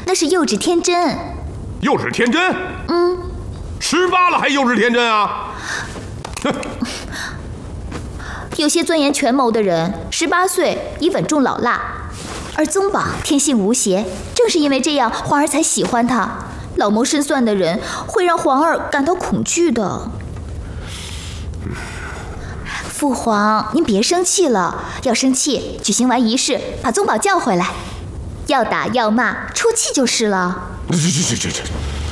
那是幼稚天真。 幼稚天真？18了还幼稚天真啊？ 有些钻研权谋的人，18岁已稳重老辣，而宗宝天性无邪，正是因为这样，皇儿才喜欢他。老谋深算的人会让皇儿感到恐惧的。父皇，您别生气了，要生气，举行完仪式，把宗宝叫回来，要打要骂，出气就是了。 这。